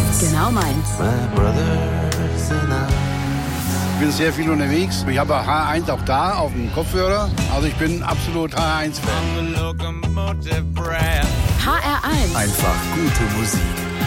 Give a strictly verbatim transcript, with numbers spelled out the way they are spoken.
eins. Genau meins. Ich bin sehr viel unterwegs. Ich habe H eins auch da auf dem Kopfhörer. Also ich bin absolut H eins Fan. H R eins. Einfach gute Musik.